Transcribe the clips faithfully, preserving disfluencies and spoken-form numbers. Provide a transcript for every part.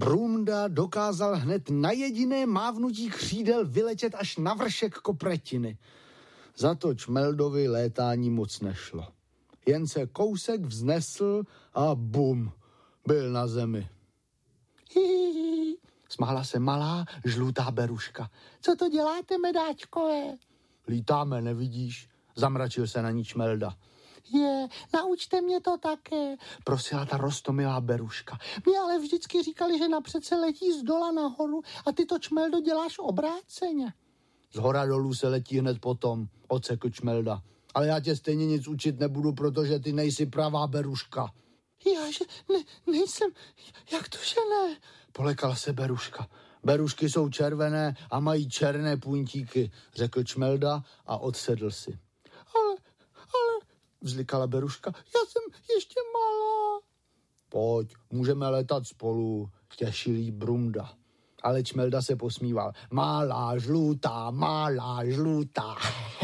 Brumda dokázal hned na jediné mávnutí křídel vyletět až na vršek kopretiny. Za to Čmeldovi létání moc nešlo. Jen se kousek vznesl a bum, byl na zemi. Hihihi, smála se malá žlutá beruška. Co to děláte, medáčkové? Lítáme, nevidíš? Zamračil se na ní Čmelda. Je, naučte mě to také, prosila ta roztomilá beruška. Mě ale vždycky říkali, že napřed se letí z dola nahoru a ty to, Čmeldo, děláš obráceně. Z hora dolů se letí hned potom, odsekl Čmelda. Ale já tě stejně nic učit nebudu, protože ty nejsi pravá beruška. Já, že ne, nejsem, jak to, že ne? Polekala se beruška. Berušky jsou červené a mají černé puntíky, řekl Čmelda a odsedl si. Ale, ale, vzlikala beruška, já jsem ještě malá. Pojď, můžeme letat spolu, těšil jí Brumda. Ale Čmelda se posmíval. Malá žlutá, malá žlutá.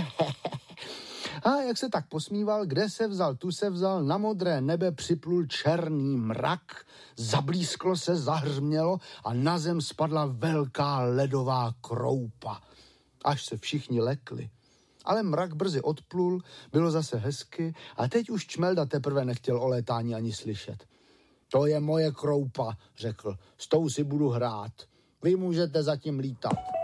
A jak se tak posmíval, kde se vzal, tu se vzal, na modré nebe připlul černý mrak, zablísklo se, zahřmělo a na zem spadla velká ledová kroupa. Až se všichni lekli. Ale mrak brzy odplul, bylo zase hezky a teď už Čmelda teprve nechtěl o létání ani slyšet. To je moje kroupa, řekl, s tou si budu hrát. Vy můžete zatím lítat.